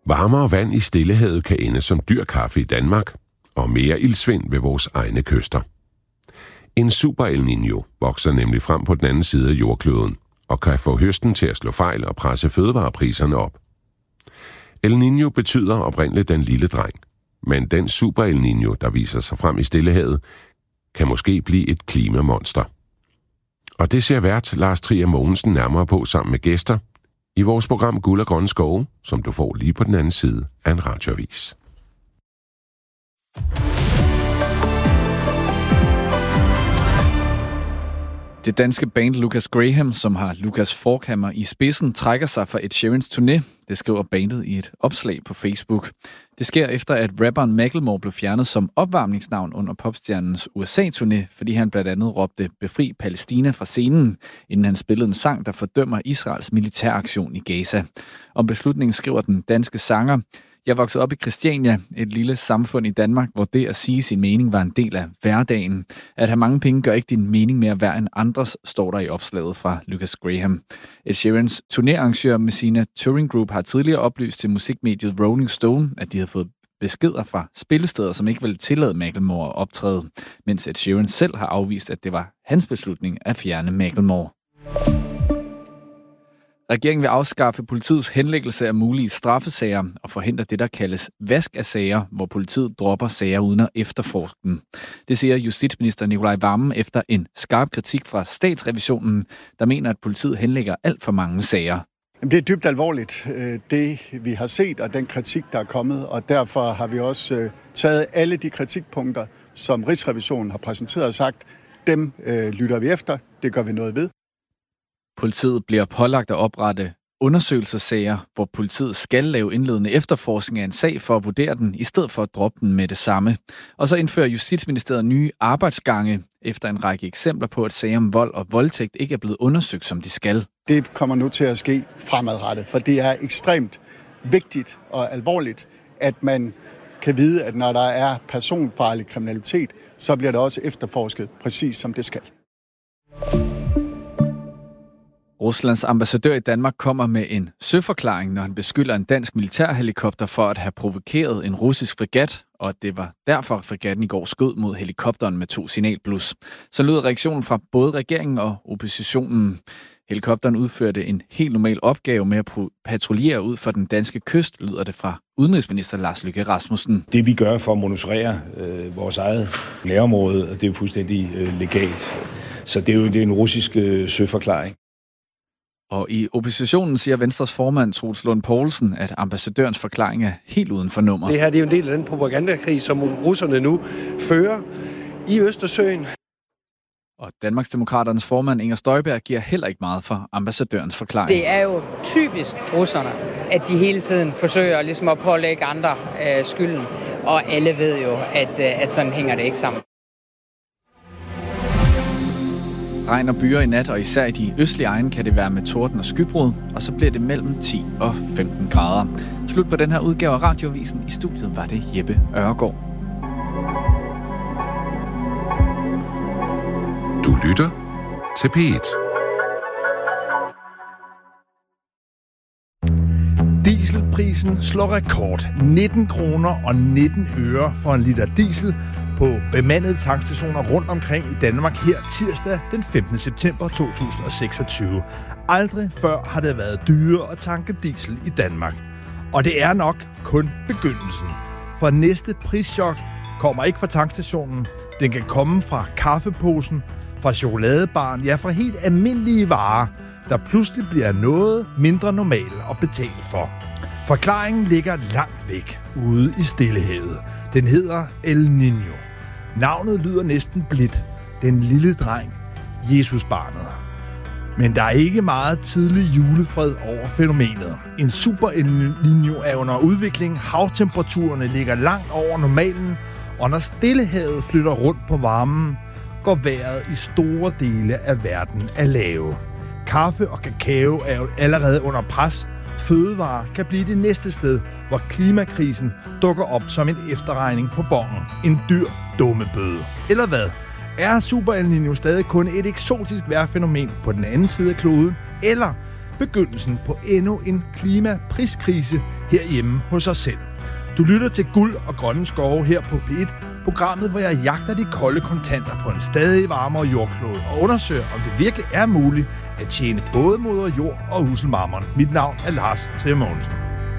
Varmere vand i Stillehavet kan ende som dyr kaffe i Danmark, og mere iltsvind ved vores egne kyster. En super El Niño vokser nemlig frem på den anden side af jordkloden, og kan få høsten til at slå fejl og presse fødevarepriserne op. El Niño betyder oprindeligt den lille dreng, men den super El Niño, der viser sig frem i Stillehavet, kan måske blive et klimamonster. Og det ser vært Lars Trier Mogensen nærmere på sammen med gæster i vores program Guld og Grønne Skove, som du får lige på den anden side af en radioavis. Det danske band Lucas Graham, som har Lucas Forchhammer i spidsen, trækker sig fra Ed Sheerans turné. Det skriver bandet i et opslag på Facebook. Det sker efter, at rapperen Macklemore blev fjernet som opvarmningsnavn under popstjernens USA-turné, fordi han blandt andet råbte "Befri Palæstina" fra scenen, inden han spillede en sang, der fordømmer Israels militæraktion i Gaza. Om beslutningen skriver den danske sanger: "Jeg voksede op i Christiania, et lille samfund i Danmark, hvor det at sige sin mening var en del af hverdagen. At have mange penge gør ikke din mening mere værd end andres", står der i opslaget fra Lucas Graham. Ed Sheerans turnéarrangør Messina Touring Group har tidligere oplyst til musikmediet Rolling Stone, at de havde fået beskeder fra spillesteder, som ikke ville tillade Macklemore at optræde, mens Ed Sheeran selv har afvist, at det var hans beslutning at fjerne Macklemore. Regeringen vil afskaffe politiets henlæggelse af mulige straffesager og forhindre det, der kaldes vask af sager, hvor politiet dropper sager uden at efterforske dem. Det siger justitsminister Nicolai Wammen efter en skarp kritik fra Statsrevisionen, der mener, at politiet henlægger alt for mange sager. Det er dybt alvorligt, det vi har set, og den kritik, der er kommet, og derfor har vi også taget alle de kritikpunkter, som Rigsrevisionen har præsenteret og sagt, dem lytter vi efter, det gør vi noget ved. Politiet bliver pålagt at oprette undersøgelsessager, hvor politiet skal lave indledende efterforskning af en sag for at vurdere den, i stedet for at droppe den med det samme. Og så indfører Justitsministeriet nye arbejdsgange, efter en række eksempler på, at sager om vold og voldtægt ikke er blevet undersøgt, som de skal. Det kommer nu til at ske fremadrettet, for det er ekstremt vigtigt og alvorligt, at man kan vide, at når der er personfarlig kriminalitet, så bliver det også efterforsket præcis som det skal. Ruslands ambassadør i Danmark kommer med en søforklaring, når han beskylder en dansk militærhelikopter for at have provokeret en russisk fregat, og at det var derfor fregatten i går skød mod helikopteren med 2 signalblus. Så lød reaktionen fra både regeringen og oppositionen. Helikopteren udførte en helt normal opgave med at patruljere ud for den danske kyst, lyder det fra udenrigsminister Lars Løkke Rasmussen. Det vi gør for at monitorere vores eget nærområde, det er jo fuldstændig legalt. Så det er en russisk søforklaring. Og i oppositionen siger Venstres formand Troels Lund Poulsen, at ambassadørens forklaring er helt uden for nummer. Det her det er jo en del af den propagandakrig, som russerne nu fører i Østersøen. Og Danmarksdemokraternes formand Inger Støjberg giver heller ikke meget for ambassadørens forklaring. Det er jo typisk russerne, at de hele tiden forsøger ligesom at pålægge andre skylden. Og alle ved jo, at sådan hænger det ikke sammen. Regn og byer i nat, og især i de østlige egne kan det være med torden og skybrud, og så bliver det mellem 10 og 15 grader. Slut på den her udgave af Radioavisen. I studiet var det Jeppe Ørgaard. Du lytter til P1. Dieselprisen slår rekord. 19 kroner og 19 øre for en liter diesel på bemandede tankstationer rundt omkring i Danmark her tirsdag den 15. september 2026. Aldrig før har det været dyrere at tanke diesel i Danmark. Og det er nok kun begyndelsen. For næste prischok kommer ikke fra tankstationen. Den kan komme fra kaffeposen, fra chokoladebaren, ja, fra helt almindelige varer, der pludselig bliver noget mindre normalt at betale for. Forklaringen ligger langt væk ude i Stillehavet. Den hedder El Niño. Navnet lyder næsten blidt. Den lille dreng, Jesusbarnet. Men der er ikke meget tidlig julefred over fænomenet. En super El Niño er under udvikling. Havtemperaturerne ligger langt over normalen, og når Stillehavet flytter rundt på varmen, går vejret i store dele af verden af lave. Kaffe og kakao er jo allerede under pres. Fødevarer kan blive det næste sted, hvor klimakrisen dukker op som en efterregning på bongen. En dyr dummebøde. Eller hvad? Er Super El Niño stadig kun et eksotisk vejrfænomen på den anden side af kloden? Eller begyndelsen på endnu en klimapriskrise herhjemme hos os selv. Du lytter til Guld og Grønne Skove her på P1, programmet, hvor jeg jagter de kolde kontanter på en stadig varmere jordklode og undersøger, om det virkelig er muligt at tjene både moder jord og husselmammeren. Mit navn er Lars Trier Mogensen.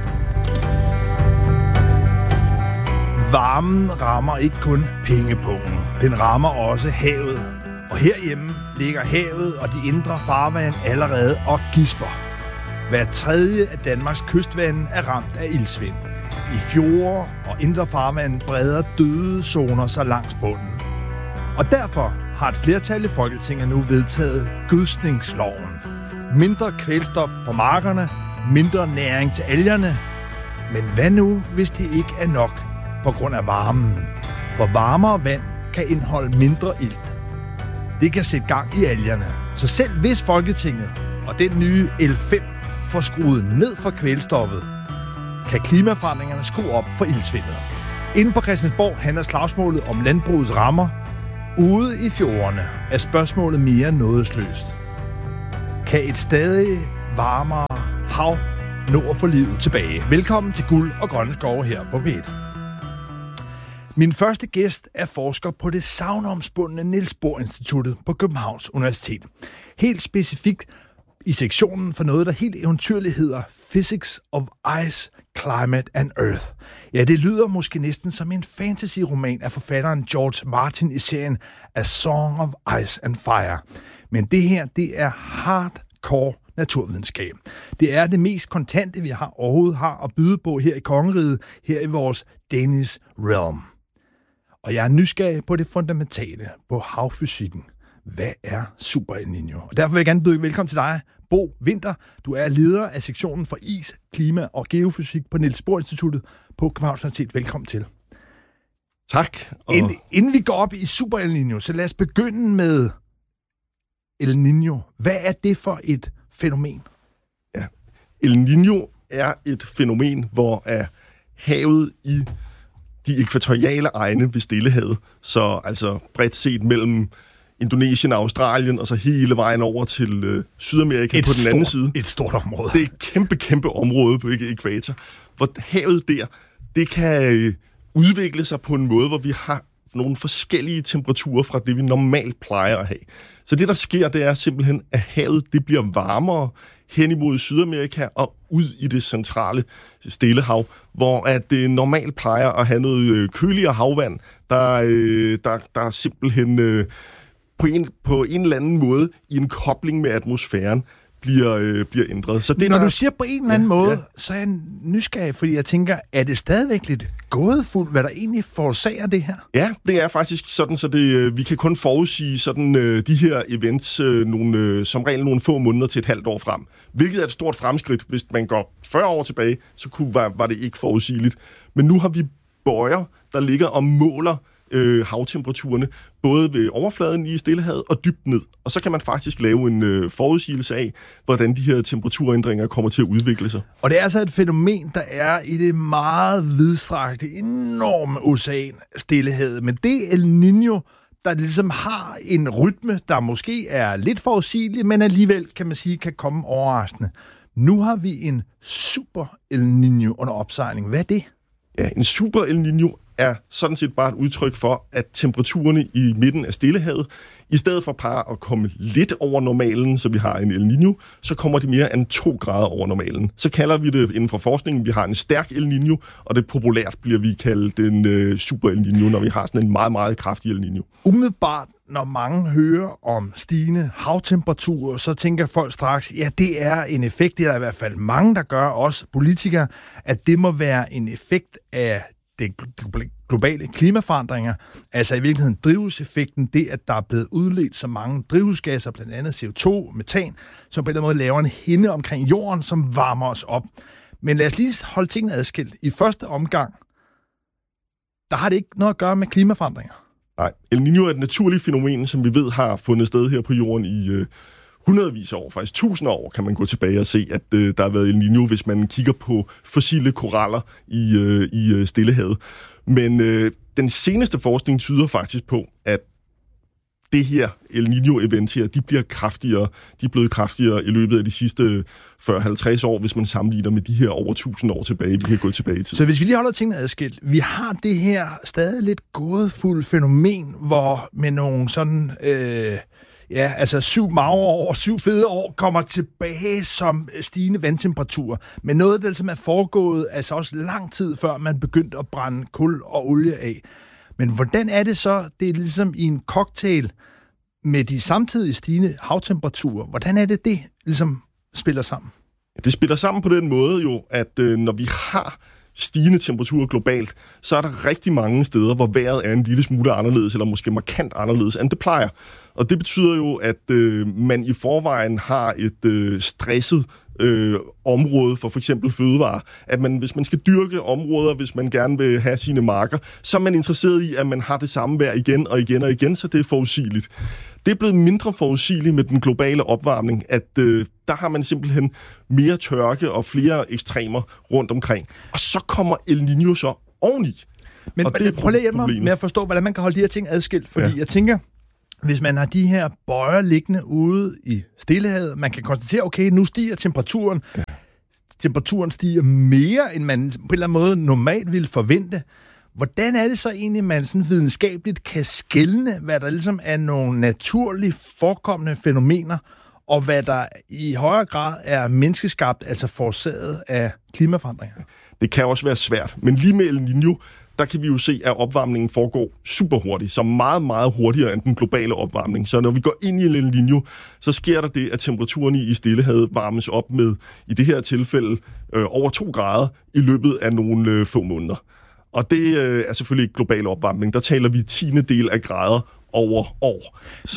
Varmen rammer ikke kun pengepungen, den rammer også havet. Og herhjemme ligger havet og de indre farvand allerede og gisper. Hver tredje af Danmarks kystvande er ramt af iltsvind. I fjorde og indre farvand breder døde zoner sig langs bunden. Og derfor har et flertal i Folketinget nu vedtaget gødskningsloven. Mindre kvælstof på markerne, mindre næring til algerne. Men hvad nu, hvis det ikke er nok på grund af varmen? For varmere vand kan indeholde mindre ilt. Det kan sætte gang i algerne. Så selv hvis Folketinget og den nye L5 får skruet ned for kvælstoffet, kan klimaforandringerne skrue op for iltsvindet. Inde på Christiansborg handler slagsmålet om landbrugets rammer. Ude i fjordene er spørgsmålet mere nådesløst. Kan et stadig varmere hav nå at få livet tilbage? Velkommen til Guld og Grønne Skove her på P1. Min første gæst er forsker på det sagnomspundne Niels Bohr Instituttet på Københavns Universitet. Helt specifikt i sektionen for noget, der helt eventyrligt hedder Physics of Ice, Climate and Earth. Ja, det lyder måske næsten som en fantasy-roman af forfatteren George Martin i serien A Song of Ice and Fire. Men det her, det er hardcore naturvidenskab. Det er det mest kontante, vi overhovedet har at byde på her i kongeriget, her i vores Danish Realm. Og jeg er nysgerrig på det fundamentale, på havfysikken. Hvad er Super El Niño? Og derfor vil jeg gerne byde velkommen til dig, Bo Winther. Du er leder af sektionen for is, klima og geofysik på Niels Bohr Instituttet på Københavns Universitet. Velkommen til. Tak. Inden vi går op i Super El Niño, så lad os begynde med El Niño. Hvad er det for et fænomen? Ja. El Niño er et fænomen, hvor havet i de ekvatoriale egne ved Stillehavet, så altså bredt set mellem Indonesien og Australien, og så hele vejen over til Sydamerika på den anden side. Et stort område. Det er et kæmpe område på ekvator, hvor havet der, det kan udvikle sig på en måde, hvor vi har nogle forskellige temperaturer fra det, vi normalt plejer at have. Så det, der sker, det er simpelthen, at havet det bliver varmere hen imod Sydamerika og ud i det centrale Stillehav, hvor at det normalt plejer at have noget køligere havvand, der simpelthen på en eller anden måde i en kobling med atmosfæren bliver ændret. Så det, når du siger på en eller anden måde, så er jeg nysgerrig, fordi jeg tænker, er det stadigvæk lidt gådefuldt, hvad der egentlig forårsager det her? Ja, det er faktisk sådan, så vi kan kun forudsige sådan, de her events som regel nogle få måneder til et halvt år frem. Hvilket er et stort fremskridt. Hvis man går 40 år tilbage, så var det ikke forudsigeligt. Men nu har vi bøjer, der ligger og måler havtemperaturerne, både ved overfladen i Stillehavet og dybt ned. Og så kan man faktisk lave en forudsigelse af, hvordan de her temperaturændringer kommer til at udvikle sig. Og det er altså et fænomen, der er i det meget vidstrakte, enorme ocean, Stillehavet. Men det El Niño, der ligesom har en rytme, der måske er lidt forudsigelig, men alligevel, kan man sige, kan komme overraskende. Nu har vi en Super El Niño under opsejling. Hvad er det? Ja, en Super El Niño er sådan set bare et udtryk for, at temperaturerne i midten af Stillehavet, i stedet for bare at komme lidt over normalen, så vi har en El Niño, så kommer det mere end 2 grader over normalen. Så kalder vi det inden for forskningen, vi har en stærk El Niño, og det populært bliver vi kaldt en Super El Niño, når vi har sådan en meget, meget kraftig El Niño. Umiddelbart, når mange hører om stigende havtemperaturer, så tænker folk straks, ja, det er en effekt, det er der i hvert fald mange, der gør, også politikere, at det må være en effekt af det globale klimaforandringer, altså i virkeligheden drivhuseffekten, det at der er blevet udledt så mange drivhusgasser, blandt andet CO2, metan, som på en eller anden måde laver en hinde omkring jorden, som varmer os op. Men lad os lige holde tingene adskilt. I første omgang, der har det ikke noget at gøre med klimaforandringer. Nej, El Niño er et naturligt fænomen, som vi ved har fundet sted her på jorden i hundredvis af år, faktisk tusinder år, kan man gå tilbage og se, at der har været El Niño, hvis man kigger på fossile koraller i Stillehavet. Men den seneste forskning tyder faktisk på, at det her El Niño-event her, de bliver kraftigere. De er blevet kraftigere i løbet af de sidste 40-50 år, hvis man sammenligner med de her over 1000 år tilbage, vi kan gå tilbage til. Så hvis vi lige holder tingene adskilt, vi har det her stadig lidt gådefuldt fænomen, hvor med nogle sådan, 7 magre år, 7 fede år, kommer tilbage som stigende vandtemperaturer. Men noget, der som er foregået, altså også lang tid før man begyndte at brænde kul og olie af. Men hvordan er det så, det er ligesom i en cocktail med de samtidig stigende havtemperaturer, hvordan er det ligesom spiller sammen? Det spiller sammen på den måde jo, at når vi har stigende temperaturer globalt, så er der rigtig mange steder, hvor vejret er en lille smule anderledes, eller måske markant anderledes, end det plejer. Og det betyder jo, at man i forvejen har et stresset område for eksempel fødevarer. At hvis man skal dyrke områder, hvis man gerne vil have sine marker, så er man interesseret i, at man har det samme vejr igen og igen og igen, så det er forudsigeligt. Det er blevet mindre forudsigeligt med den globale opvarmning, at der har man simpelthen mere tørke og flere ekstremer rundt omkring. Og så kommer El Niño så oveni. Men prøv lige at hjælpe mig med at forstå, hvordan man kan holde de her ting adskilt, fordi jeg tænker, hvis man har de her bøjer liggende ude i Stillehavet, man kan konstatere, okay, nu stiger temperaturen. Ja. Temperaturen stiger mere, end man på en eller anden måde normalt ville forvente. Hvordan er det så egentlig, man sådan videnskabeligt kan skelne, hvad der ligesom er nogle naturligt forekommende fænomener, og hvad der i højere grad er menneskeskabt, altså forårsaget af klimaforandringer? Det kan også være svært, men lige med El Niño, der kan vi jo se, at opvarmningen foregår super hurtigt, så meget, meget hurtigere end den globale opvarmning. Så når vi går ind i El Niño, så sker der det, at temperaturen i Stillehavet varmes op med, i det her tilfælde, over 2 grader i løbet af nogle få måneder. Og det er selvfølgelig ikke global opvarmning. Der taler vi 10. af grader over år.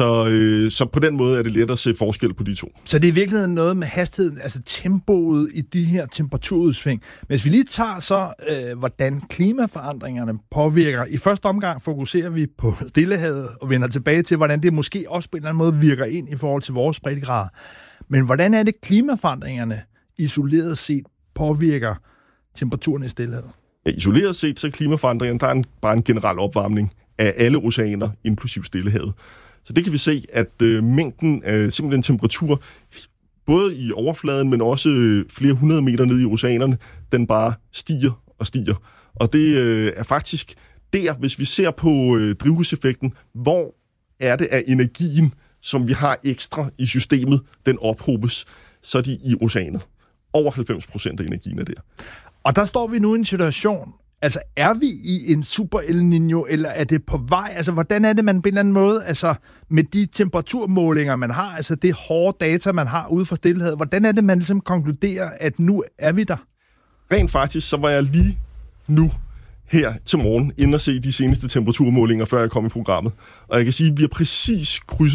Så på den måde er det let at se forskel på de to. Så det er i virkeligheden noget med hastigheden, altså tempoet i de her temperaturudsving. Men hvis vi lige tager så, hvordan klimaforandringerne påvirker. I første omgang fokuserer vi på Stillehavet og vender tilbage til, hvordan det måske også på en eller anden måde virker ind i forhold til vores breddegrader. Men hvordan er det klimaforandringerne isoleret set påvirker temperaturen i Stillehavet? Ja, isoleret set så klimaforandringerne, der er bare en generel opvarmning af alle oceaner, inklusiv Stillehavet. Så det kan vi se, at mængden af simpelthen temperatur, både i overfladen, men også flere 100 meter ned i oceanerne, den bare stiger og stiger. Og det er faktisk der, hvis vi ser på drivhuseffekten, hvor er det af energien, som vi har ekstra i systemet, den ophobes, så er de i oceanet. Over 90% af energien er der. Og der står vi nu i en situation, altså er vi i en super El Niño, eller er det på vej? Altså hvordan er det, man på en eller anden måde, altså med de temperaturmålinger, man har, altså det hårde data, man har ude for Stillehavet, hvordan er det, man ligesom konkluderer, at nu er vi der? Rent faktisk, så var jeg lige nu her til morgen inde og se de seneste temperaturmålinger, før jeg kom i programmet. Og jeg kan sige, at vi har præcis krydset